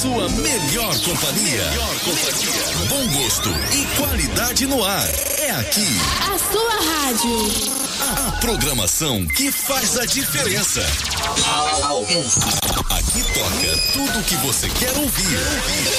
Sua melhor companhia. Bom gosto e qualidade no ar. É aqui. A sua rádio. A programação que faz a diferença. Aqui toca tudo o que você quer ouvir.